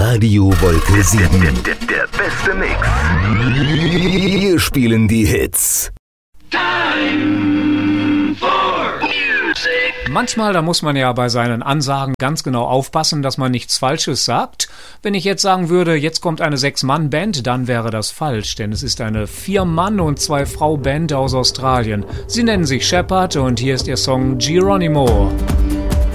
Radio Wolke 7. Der beste Mix. Wir spielen die Hits. Time for music. Manchmal, da muss man ja bei seinen Ansagen ganz genau aufpassen, dass man nichts Falsches sagt. Wenn ich jetzt sagen würde, jetzt kommt eine 6-Mann-Band, dann wäre das falsch, denn es ist eine 4-Mann- und 2-Frau-Band aus Australien. Sie nennen sich Shepherd und hier ist ihr Song Geronimo.